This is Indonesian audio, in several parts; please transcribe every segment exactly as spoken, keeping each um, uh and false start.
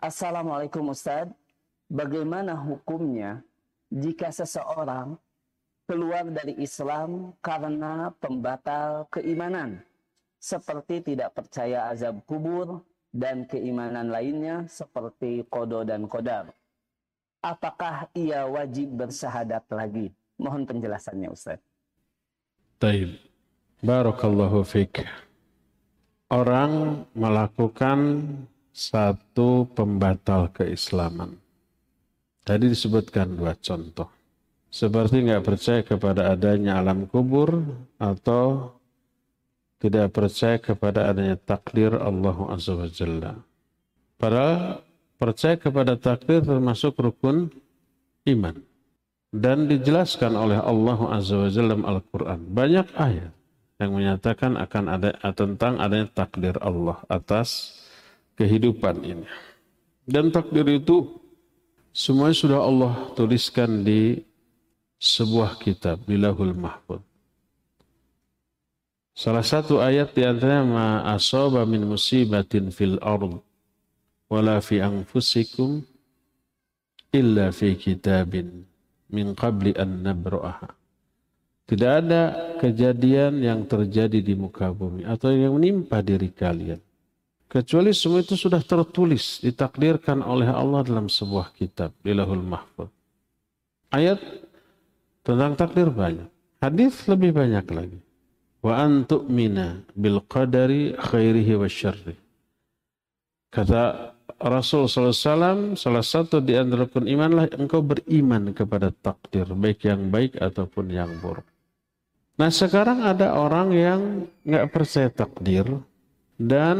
Assalamualaikum Ustaz. Bagaimana hukumnya jika seseorang keluar dari Islam karena pembatal keimanan, seperti tidak percaya azab kubur dan keimanan lainnya seperti qada dan qadar? Apakah ia wajib bersyahadat lagi? Mohon penjelasannya Ustaz. Taib. Barakallahu fiik. Orang melakukan satu pembatal keislaman. Tadi disebutkan dua contoh. Seperti nggak percaya kepada adanya alam kubur atau tidak percaya kepada adanya takdir Allah Azza wa Jalla. Padahal percaya kepada takdir termasuk rukun iman. Dan dijelaskan oleh Allah Azza wa Jalla dalam Al-Quran. Banyak ayat yang menyatakan akan ada tentang adanya takdir Allah atas kehidupan ini. Dan takdir itu semuanya sudah Allah tuliskan di sebuah kitab, di Lauhul Mahfuz. Salah satu ayat di antaranya ma asaba min musibatin fil ard wala fi anfusikum illa fi kitabin min qabli an nabra'aha. Tidak ada kejadian yang terjadi di muka bumi atau yang menimpa diri kalian kecuali semua itu sudah tertulis, ditakdirkan oleh Allah dalam sebuah kitab, di Lauhul Mahfuz. Ayat tentang takdir banyak. Hadis lebih banyak lagi. Wa an tu'mina bil qadari khairihi wa syarri. Kata Rasul sallallahu alaihi wasallam, salah satu di antara rukun imanlah engkau beriman kepada takdir, baik yang baik ataupun yang buruk. Nah sekarang ada orang yang nggak percaya takdir dan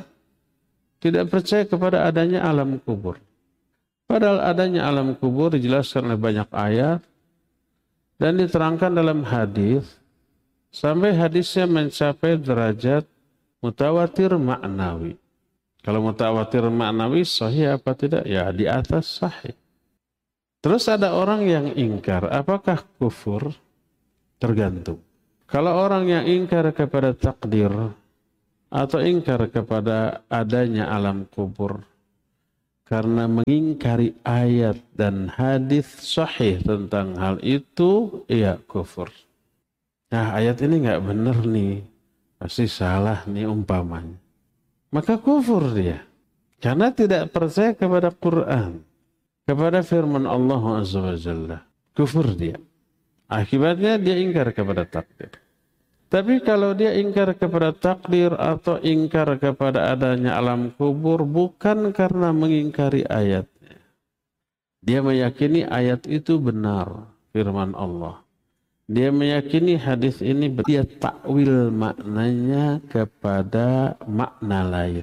tidak percaya kepada adanya alam kubur. Padahal adanya alam kubur dijelaskan oleh banyak ayat dan diterangkan dalam hadis sampai hadisnya mencapai derajat mutawatir maknawi. Kalau mutawatir maknawi sahih apa tidak? Ya di atas sahih. Terus ada orang yang ingkar. Apakah kufur? Tergantung. Kalau orang yang ingkar kepada takdir atau ingkar kepada adanya alam kubur karena mengingkari ayat dan hadis sahih tentang hal itu, ya kufur. Nah ayat ini nggak benar nih, pasti salah nih umpamanya. Maka kufur dia. Karena tidak percaya kepada Quran, kepada firman Allah Azza wa Jalla. Kufur dia. Akibatnya dia ingkar kepada takdir. Tapi kalau dia ingkar kepada takdir atau ingkar kepada adanya alam kubur bukan karena mengingkari ayatnya. Dia meyakini ayat itu benar, firman Allah. Dia meyakini hadis ini, dia takwil maknanya kepada makna lain.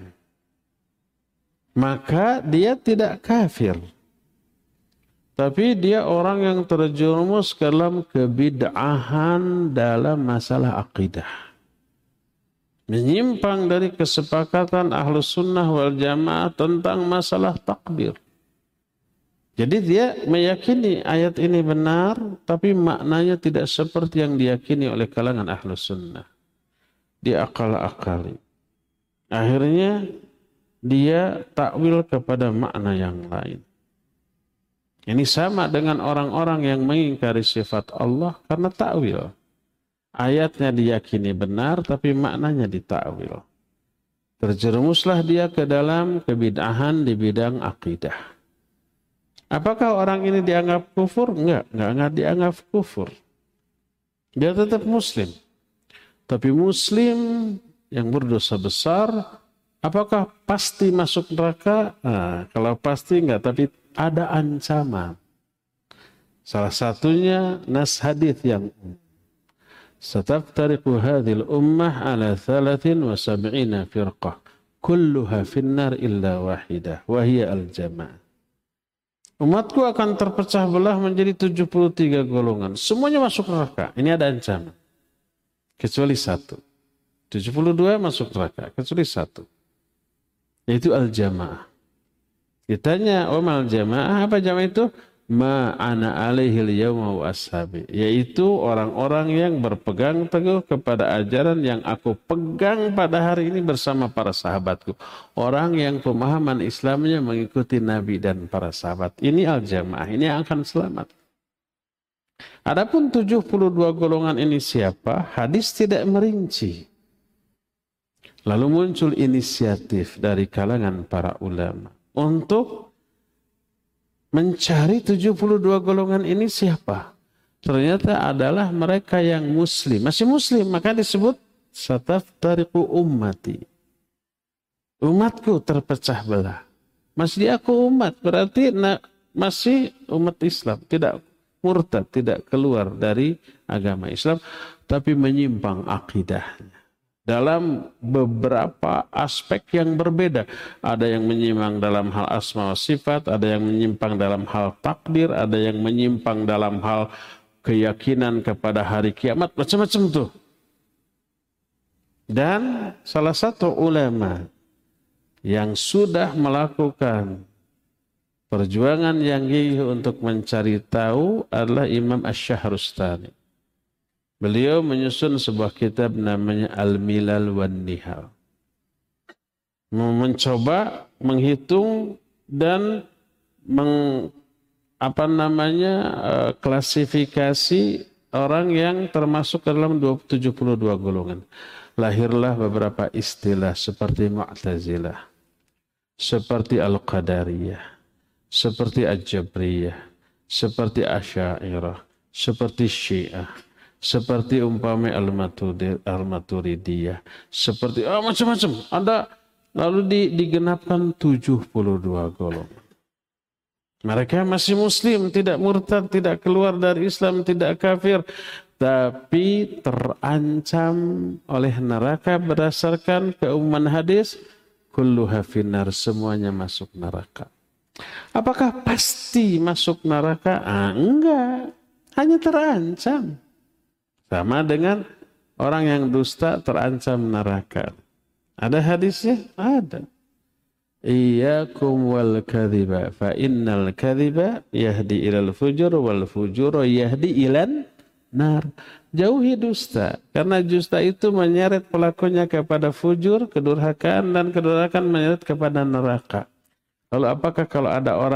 Maka dia tidak kafir. Tapi dia orang yang terjerumus ke dalam kebid'ahan dalam masalah akidah. Menyimpang dari kesepakatan Ahlus Sunnah wal Jamaah tentang masalah takdir. Jadi dia meyakini ayat ini benar, tapi maknanya tidak seperti yang diyakini oleh kalangan Ahlus Sunnah. Dia akal-akali. Akhirnya dia takwil kepada makna yang lain. Ini sama dengan orang-orang yang mengingkari sifat Allah karena takwil. Ayatnya diyakini benar, tapi maknanya ditakwil. Terjerumuslah dia ke dalam kebid'ahan di bidang akidah. Apakah orang ini dianggap kufur? Enggak, enggak, enggak dianggap kufur. Dia tetap muslim. Tapi muslim yang berdosa besar, apakah pasti masuk neraka? Nah, kalau pasti enggak, tapi ada ancaman. Salah satunya nas hadis yang sataftariqu hadhil ummah ala thalathin wa sab'ina firqah kulluha finnar illa wahidah wa hiya al-jamaah. Umatku akan terpecah belah menjadi tujuh puluh tiga golongan. Semuanya masuk neraka. Ini ada ancaman. Kecuali satu. tujuh puluh dua masuk neraka. Kecuali satu. Yaitu al-jamaah. Ditanya, oh mal jamaah, apa jamaah itu? ma ana alaihil yawma wa ashabi, yaitu orang-orang yang berpegang teguh kepada ajaran yang aku pegang pada hari ini bersama para sahabatku. Orang yang pemahaman Islamnya mengikuti Nabi dan para sahabat. Ini al-jamaah, ini yang akan selamat. Adapun tujuh puluh dua golongan ini siapa? Hadis tidak merinci. Lalu muncul inisiatif dari kalangan para ulama untuk mencari tujuh puluh dua golongan ini siapa? Ternyata adalah mereka yang muslim. Masih muslim, maka disebut sataftariqu ummati. Umatku terpecah belah. Masih aku umat, berarti na, masih umat Islam. Tidak murtad, tidak keluar dari agama Islam, tapi menyimpang akidahnya. Dalam beberapa aspek yang berbeda. Ada yang menyimpang dalam hal asma wa sifat, ada yang menyimpang dalam hal takdir, ada yang menyimpang dalam hal keyakinan kepada hari kiamat, macam-macam tuh. Dan salah satu ulama yang sudah melakukan perjuangan yang gigih untuk mencari tahu adalah Imam Asy-Syahrustani. Beliau menyusun sebuah kitab namanya Al-Milal wan Nihal. Mencoba menghitung dan meng, apa namanya klasifikasi orang yang termasuk dalam tujuh puluh dua golongan. Lahirlah beberapa istilah seperti Mu'tazilah, seperti Al-Qadariyah, seperti Al-Jabriyah, seperti Asy'ariyah, seperti Syiah, seperti umpama Al-Maturidiyah, seperti oh, macam-macam. Ada lalu di, digenapkan tujuh puluh dua golongan. Mereka masih muslim, tidak murtad, tidak keluar dari Islam, tidak kafir, tapi terancam oleh neraka berdasarkan keumuman hadis kulluha finnar, semuanya masuk neraka. Apakah pasti masuk neraka? Ah, enggak, hanya terancam. Sama dengan orang yang dusta terancam neraka. Ada hadisnya? Ada. Iyyakum wal kadhiba fa innal kadhiba yahdi ilal fujur wal fujur yahdi ilan nar. Jauhi dusta, karena dusta itu menyeret pelakunya kepada fujur, kedurhakaan, dan kedurhakaan menyeret kepada neraka. Lalu apakah kalau ada orang